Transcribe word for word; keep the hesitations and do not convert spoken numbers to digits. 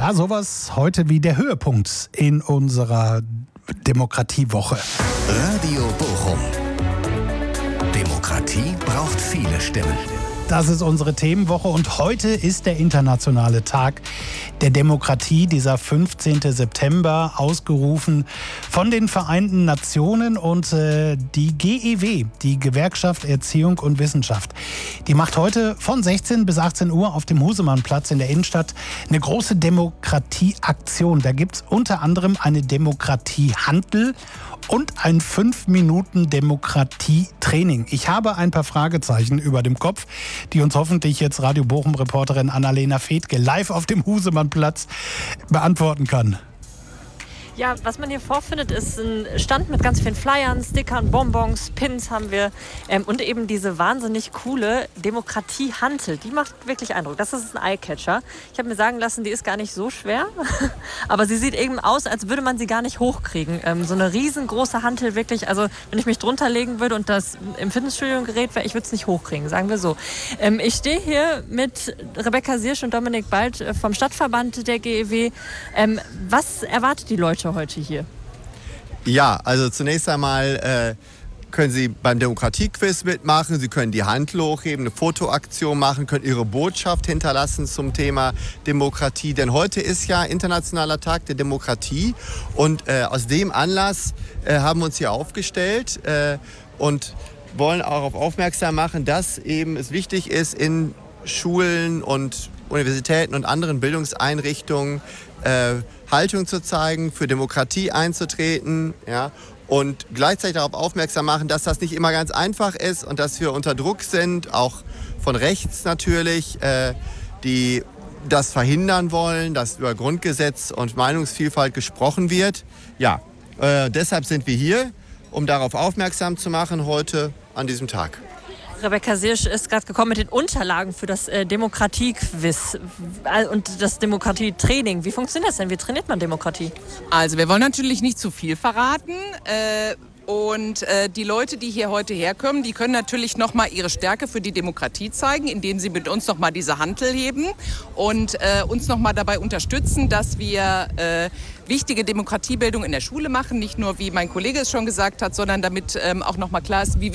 Ja, sowas heute wie der Höhepunkt in unserer Demokratiewoche. Radio Bochum. Demokratie braucht viele Stimmen. Das ist unsere Themenwoche und heute ist der internationale Tag der Demokratie, dieser fünfzehnten September, ausgerufen von den Vereinten Nationen und äh, die G E W, die Gewerkschaft Erziehung und Wissenschaft. Die macht heute von sechzehn bis achtzehn Uhr auf dem Husemannplatz in der Innenstadt eine große Demokratieaktion. Da gibt es unter anderem eine Demokratiehandel und ein fünf Minuten Demokratietraining. Ich habe ein paar Fragezeichen über dem Kopf, die uns hoffentlich jetzt Radio Bochum-Reporterin Annalena Fedke live auf dem Husemannplatz beantworten kann. Ja, was man hier vorfindet, ist ein Stand mit ganz vielen Flyern, Stickern, Bonbons, Pins haben wir ähm, und eben diese wahnsinnig coole Demokratiehantel. Die macht wirklich Eindruck. Das ist ein Eyecatcher. Ich habe mir sagen lassen, die ist gar nicht so schwer, aber sie sieht eben aus, als würde man sie gar nicht hochkriegen. Ähm, so eine riesengroße Hantel wirklich, also wenn ich mich drunter legen würde und das im Fitnessstudio ein Gerät wäre, ich würde es nicht hochkriegen, sagen wir so. Ähm, ich stehe hier mit Rebecca Siersch und Dominik Bald vom Stadtverband der G E W. Ähm, was erwartet die Leute heute hier? Ja, also zunächst einmal äh, können Sie beim Demokratiequiz mitmachen, Sie können die Handel hochheben, eine Fotoaktion machen, können Ihre Botschaft hinterlassen zum Thema Demokratie. Denn heute ist ja Internationaler Tag der Demokratie und äh, aus dem Anlass äh, haben wir uns hier aufgestellt äh, und wollen auch darauf aufmerksam machen, dass eben es wichtig ist, in Schulen und Universitäten und anderen Bildungseinrichtungen äh, Haltung zu zeigen, für Demokratie einzutreten, ja, und gleichzeitig darauf aufmerksam machen, dass das nicht immer ganz einfach ist und dass wir unter Druck sind, auch von rechts natürlich, äh, die das verhindern wollen, dass über Grundgesetz und Meinungsvielfalt gesprochen wird. Ja, äh, deshalb sind wir hier, um darauf aufmerksam zu machen heute an diesem Tag. Rebecca Siersch ist gerade gekommen mit den Unterlagen für das äh, Demokratiequiz und das Demokratietraining. Wie funktioniert das denn? Wie trainiert man Demokratie? Also wir wollen natürlich nicht zu viel verraten. Äh Und äh, die Leute, die hier heute herkommen, die können natürlich nochmal ihre Stärke für die Demokratie zeigen, indem sie mit uns nochmal diese Hantel heben und äh, uns nochmal dabei unterstützen, dass wir äh, wichtige Demokratiebildung in der Schule machen. Nicht nur, wie mein Kollege es schon gesagt hat, sondern damit ähm, auch nochmal klar ist, wie